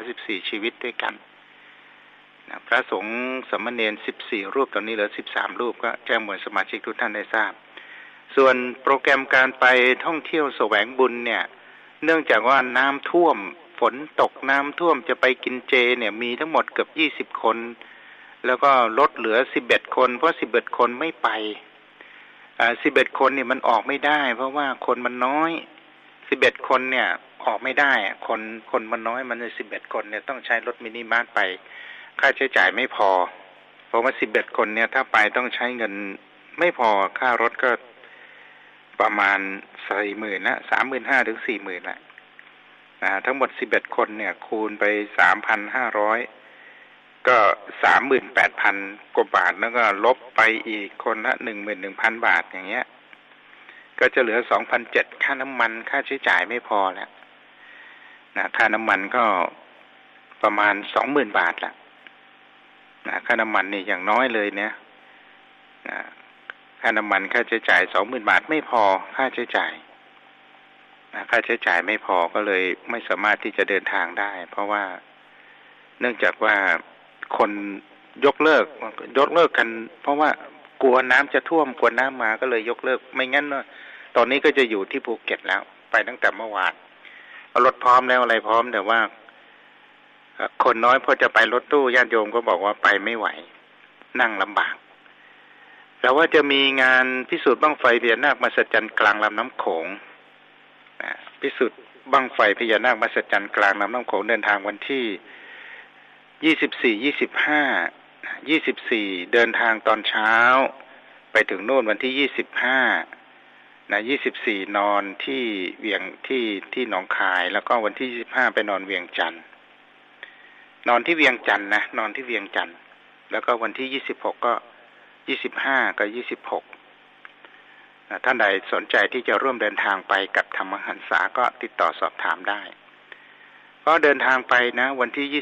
14ชีวิตด้วยกันนะพระสงฆ์สามเณร14รูปตอนนี้เหลือ13รูปก็แจ้งหมวดสมาชิกทุกท่านได้ทราบส่วนโปรแกรมการไปท่องเที่ยวแสวงบุญเนี่ยเนื่องจากว่าน้ำท่วมฝนตกน้ำท่วมจะไปกินเจเนี่ยมีทั้งหมดเกือบ20คนแล้วก็ลดเหลือ11คนเพราะ11คนไม่ไป11คนเนี่ยมันออกไม่ได้เพราะว่าคนมันน้อย11คนเนี่ยออกไม่ได้คนมันน้อยมัน11คนเนี่ยต้องใช้รถมินิบัสไปค่าใช้จ่ายไม่พอเพราะว่า11คนเนี่ยถ้าไปต้องใช้เงินไม่พอค่ารถก็ประมาณ 40,000 นะ 35,000 ถึง 40,000 ละทั้งหมด11คนเนี่ยคูณไป 3,500 ก็ 38,000 กว่าบาทแล้วก็ลบไปอีกคนละ 11,000 บาทอย่างเงี้ยก็จะเหลือ 2,700 ค่าน้ำมันค่าใช้จ่ายไม่พอแล้วนะค่าน้ำมันก็ประมาณ 20,000 บาทละนะค่าน้ำมันนี่อย่างน้อยเลยเนี่ยนะค่าน้ำมันค่าใช้จ่าย 20,000 บาทไม่พอค่าใช้จ่ายนะค่าใช้จ่ายไม่พอก็เลยไม่สามารถที่จะเดินทางได้เพราะว่าเนื่องจากว่าคนยกเลิกกันเพราะว่ากลัวน้ำจะท่วมกลัวน้ำมาก็เลยยกเลิกไม่งั้นตอนนี้ก็จะอยู่ที่ภูเก็ตแล้วไปตั้งแต่เมื่อวานรถพร้อมแล้วอะไรพร้อมแต่ว่าคนน้อยพอจะไปรถตู้ญาติโยมก็บอกว่าไปไม่ไหวนั่งลำบากแต่ว่าจะมีงานพิสูจน์บั้งไฟพญานาคมหัศจรรย์กลางลำน้ำโขงพิสูจน์บั้งไฟพญานาคมหัศจรรย์กลางลำน้ำโขงเดินทางวันที่24 25 24เดินทางตอนเช้าไปถึงโน่นวันที่25นะ24นอนที่เวียงที่หนองคายแล้วก็วันที่25ไปนอนเวียงจันทร์นอนที่เวียงจันทร์นะนอนที่เวียงจันทร์แล้วก็วันที่26ก็25กับ26ท่านใดสนใจที่จะร่วมเดินทางไปกับธรรมหันษาก็ติดต่อสอบถามได้ก็เดินทางไปนะวันที่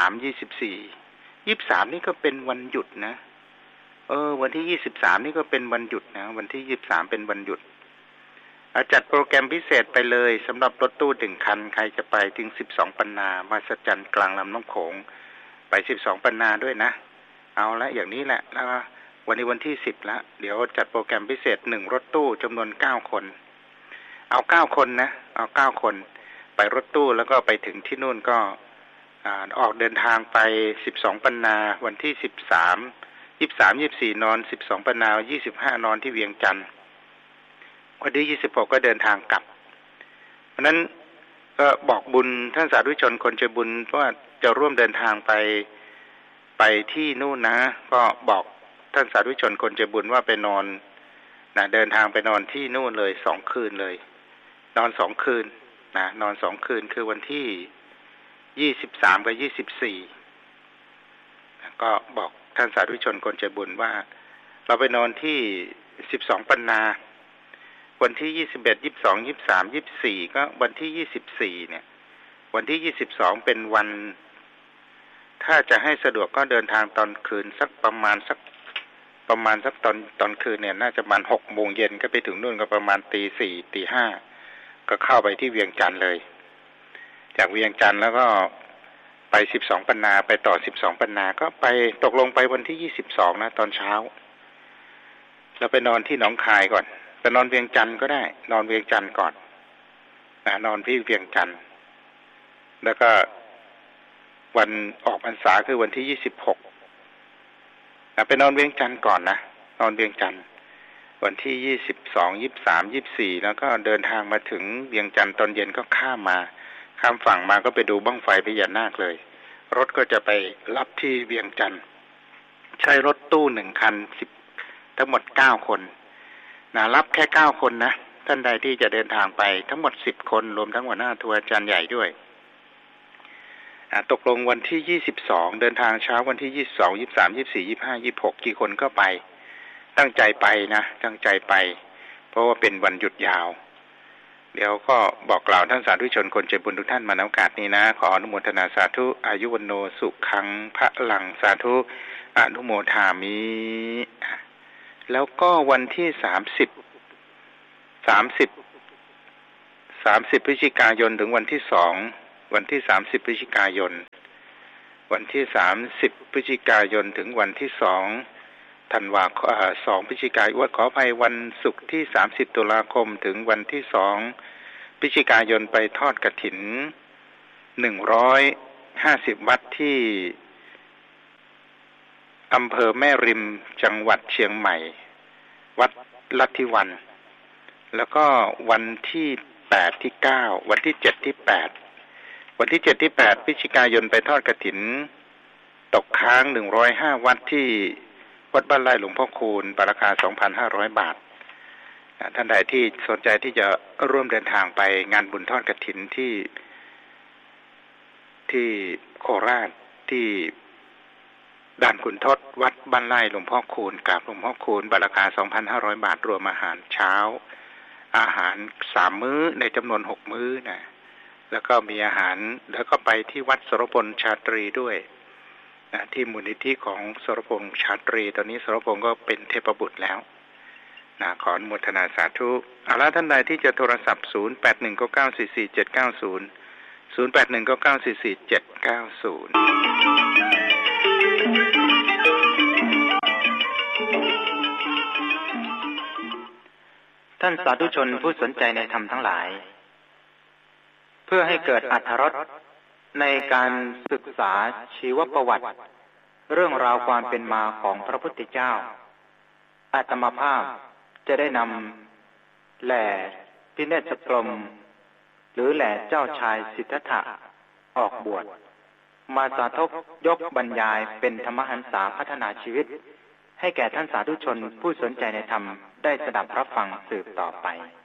23นี่ก็เป็นวันหยุดนะวันที่23นี่ก็เป็นวันหยุดนะวันที่23เป็นวันหยุดจัดโปรแกรมพิเศษไปเลยสำหรับรถตู้1คันใครจะไปถึง12ปันนามหัศจรรย์กลางลำน้ำโขงไป12ปันนาด้วยนะเอาละอย่างนี้แหละแล้ววันนี้วันที่10ละเดี๋ยวจัดโปรแกรมพิเศษ1รถตู้จำนวน9คนเอา9คนนะเอา9คนไปรถตู้แล้วก็ไปถึงที่นู่นก็ออกเดินทางไป12ปันนาวันที่13 23 24นอน12ปันนา25นอนที่เวียงจันทร์วันที่26ก็เดินทางกลับเพราะนั้นก็บอกบุญท่านสาธุชนคนใจบุญว่าจะร่วมเดินทางไปที่นู่นนะก็บอกท่านสาธุชนคนใจบุญว่าไปนอนนะเดินทางไปนอนที่นู่นเลย2คืนเลยนอน2คืนนะนอน2คืนคือวันที่23กับ24นะก็บอกท่านสาธุชนคนใจบุญว่าเราไปนอนที่12ปันนาวันที่21 22 23 24ก็วันที่24เนี่ยวันที่22เป็นวันถ้าจะให้สะดวกก็เดินทางตอนคืนสักประมาณสักตอนคืนเนี่ยน่าจะประมาณ 6 โมงเย็นก็ไปถึงนู่นก็ประมาณ 4:00 5:00ก็เข้าไปที่เวียงจันทร์เลยจากเวียงจันทร์แล้วก็ไป12ปันนาไปต่อ12ปันนาก็ไปตกลงไปวันที่22นะตอนเช้าแล้วไปนอนที่หนองคายก่อนไปนอนเวียงจันทร์ก็ได้นอนเวียงจันทร์ก่อนนอนที่เวียงจันทร์แล้วก็วันออกพรรษาคือวันที่26ไปนอนเวียงจันทร์ก่อนนะนอนเวียงจันทร์วันที่22 23 24แล้วก็เดินทางมาถึงเวียงจันทร์ตอนเย็นก็ข้ามฝั่งมาก็ไปดูบั้งไฟพญานาคเลยรถก็จะไปรับที่เวียงจันทร์ใช้รถตู้1คันทั้งหมด9คนนะรับแค่9คนนะท่านใดที่จะเดินทางไปทั้งหมด10คนรวมทั้งหัวหน้าทัวร์อาจารย์ใหญ่ด้วยตกลงวันที่22เดินทางเช้าวันที่22 23 24 25 26กี่คนก็ไปตั้งใจไปนะตั้งใจไปเพราะว่าเป็นวันหยุดยาวเดี๋ยวก็บอกกล่าวท่านสาธุชนคนใจบุญทุกท่านมาในโอกาสนี้นะขออนุโมทนาสาธุอายุวันโนสุขังพระลังสาธุอนุโมทามิแล้วก็วันที่30 พฤศจิกายนถึงวันที่2 วันที่30พฤศจิกายนวันที่30พฤศจิกายนถึงวันที่2 ธันวาคม2พฤศจิกายนขออภัยวันศุกร์ที่30ตุลาคมถึงวันที่2พฤศจิกายนไปทอดกฐิน150วัดที่อำเภอแม่ริมจังหวัดเชียงใหม่วัดลัทธิวันแล้วก็วันที่8ที่9วันที่7ที่8วันที่7ที่8พฤศจิกายนไปทอดกฐินตกค้าง105วัดที่วัดบ้านไร่หลวงพ่อคูณราคา 2,500 บาทท่านใดที่สนใจที่จะร่วมเดินทางไปงานบุญทอดกฐินที่โคราชที่ด่านขุนทดวัดบ้านไร่หลวงพ่อคูณกับหลวงพ่อคูณราคา 2,500 บาทรวมอาหารเช้าอาหาร3มื้อในจำนวน6มื้อนะแล้วก็มีอาหารแล้วก็ไปที่วัดสรพลชาตรีด้วยนะที่มูลนิธิของสรพลชาตรีตอนนี้สรพลก็เป็นเทพบุตรแล้วนะขออนุโมทนาสาธุเอาละท่านใดที่จะโทรศัพท์0819944790 0819944790 ท่านสาธุชนผู้สนใจในธรรมทั้งหลายเพื่อให้เกิดอรรถรสในการศึกษาชีวประวัติเรื่องราวความเป็นมาของพระพุทธเจ้าอาตมาภาพจะได้นำแหล่พิเนศกรมหรือแหล่เจ้าชายสิทธัตถะออกบวชมาสาธกยกบรรยายเป็นธรรมหันษาพัฒนาชีวิตให้แก่ท่านสาธุชนผู้สนใจในธรรมได้สดับรับฟังสืบต่อไป